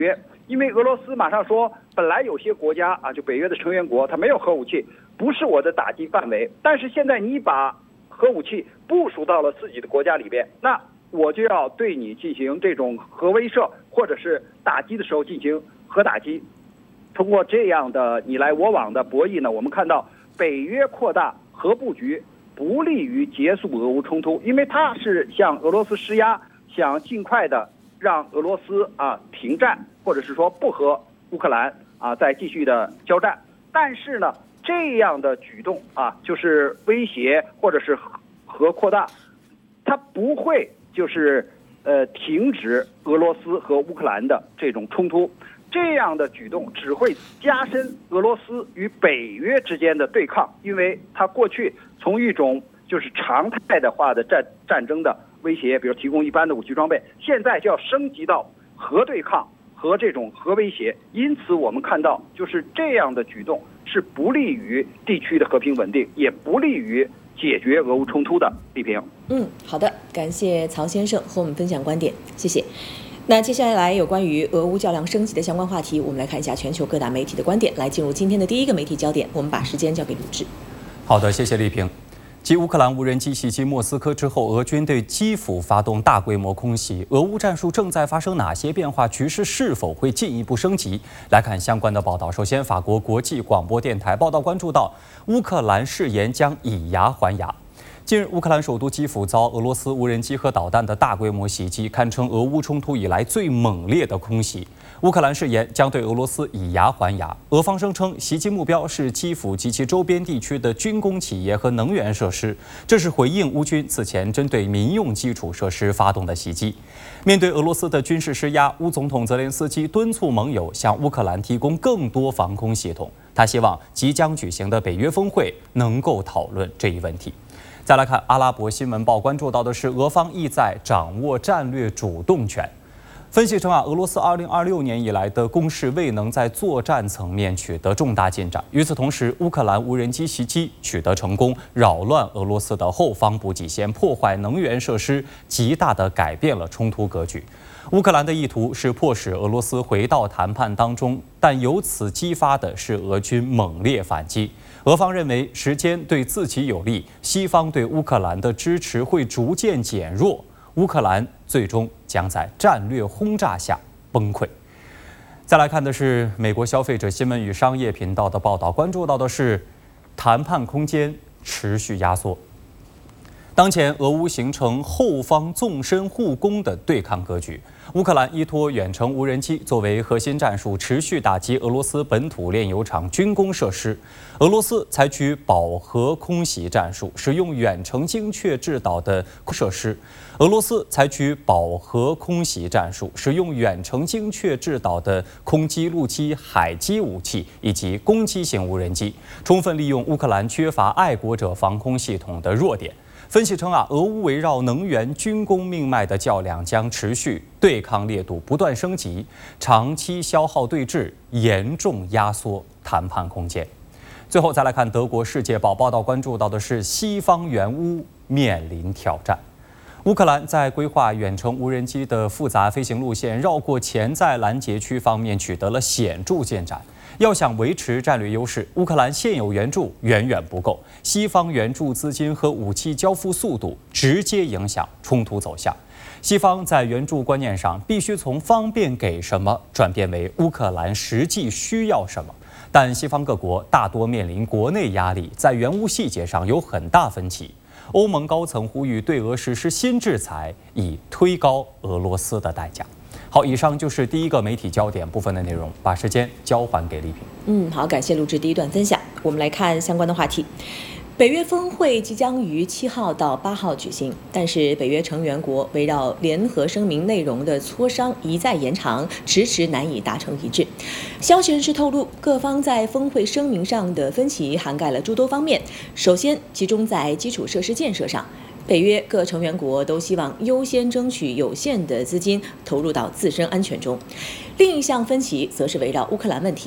约，因为俄罗斯马上说，本来有些国家啊，就北约的成员国，它没有核武器，不是我的打击范围。但是现在你把核武器部署到了自己的国家里边，那我就要对你进行这种核威慑，或者是打击的时候进行核打击。通过这样的你来我往的博弈呢，我们看到北约扩大核布局不利于结束俄乌冲突，因为它是向俄罗斯施压，想尽快的让俄罗斯停战，或者是说不和乌克兰再继续的交战。但是呢，这样的举动就是威胁或者是核扩大，它不会就是停止俄罗斯和乌克兰的这种冲突。这样的举动只会加深俄罗斯与北约之间的对抗，因为它过去从一种就是常态的化的战争的威胁，比如提供一般的武器装备，现在就要升级到核对抗和这种核威胁。因此我们看到就是这样的举动是不利于地区的和平稳定，也不利于解决俄乌冲突的。李平。 好的，感谢曹先生和我们分享观点，谢谢。那接下来有关于俄乌较量升级的相关话题，我们来看一下全球各大媒体的观点。来进入今天的第一个媒体焦点，我们把时间交给鲁智。 好的，谢谢丽萍。继乌克兰无人机袭击莫斯科之后，俄军对基辅发动大规模空袭，俄乌战术正在发生哪些变化？局势是否会进一步升级？来看相关的报道。首先，法国国际广播电台报道关注到，乌克兰誓言将以牙还牙。近日，乌克兰首都基辅遭俄罗斯无人机和导弹的大规模袭击，堪称俄乌冲突以来最猛烈的空袭。乌克兰誓言将对俄罗斯以牙还牙，俄方声称袭击目标是基辅及其周边地区的军工企业和能源设施，这是回应乌军此前针对民用基础设施发动的袭击。面对俄罗斯的军事施压，乌总统泽连斯基敦促盟友向乌克兰提供更多防空系统，他希望即将举行的北约峰会能够讨论这一问题。再来看阿拉伯新闻报关注到的是，俄方意在掌握战略主动权。分析称俄罗斯2026年以来的攻势未能在作战层面取得重大进展。与此同时，乌克兰无人机袭击取得成功，扰乱俄罗斯的后方补给线，破坏能源设施，极大地改变了冲突格局。乌克兰的意图是迫使俄罗斯回到谈判当中，但由此激发的是俄军猛烈反击。俄方认为时间对自己有利，西方对乌克兰的支持会逐渐减弱，乌克兰最终将在战略轰炸下崩溃。再来看的是美国消费者新闻与商业频道的报道，关注到的是谈判空间持续压缩。当前，俄乌形成后方纵深互攻的对抗格局。乌克兰依托远程无人机作为核心战术，持续打击俄罗斯本土炼油厂军工设施。俄罗斯采取饱和空袭战术，使用远程精确制导的设施。俄罗斯采取饱和空袭战术，使用远程精确制导的空基、陆基、海基武器以及攻击型无人机，充分利用乌克兰缺乏爱国者防空系统的弱点。分析称俄乌围绕能源、军工命脉的较量将持续，对抗烈度不断升级，长期消耗对峙，严重压缩谈判空间。最后再来看德国《世界报》报道，关注到的是西方援乌面临挑战。乌克兰在规划远程无人机的复杂飞行路线，绕过潜在拦截区方面取得了显著进展。要想维持战略优势，乌克兰现有援助远远不够，西方援助资金和武器交付速度直接影响冲突走向。西方在援助观念上必须从方便给什么转变为乌克兰实际需要什么，但西方各国大多面临国内压力，在援乌细节上有很大分歧。欧盟高层呼吁对俄实施新制裁，以推高俄罗斯的代价。好，以上就是第一个媒体焦点部分的内容，把时间交还给丽萍。 好，感谢录制第一段分享。我们来看相关的话题。北约峰会即将于7号到8号举行，但是北约成员国围绕联合声明内容的磋商一再延长，迟迟难以达成一致。消息人士透露，各方在峰会声明上的分歧涵盖了诸多方面，首先集中在基础设施建设上。北约各成员国都希望优先争取有限的资金投入到自身安全中。另一项分歧则是围绕乌克兰问题。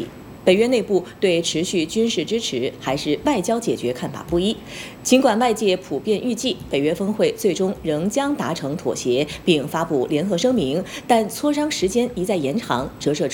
北约内部对持续军事支持还是外交解决看法不一。尽管外界普遍预计北约峰会最终仍将达成妥协并发布联合声明，但磋商时间一再延长，折射出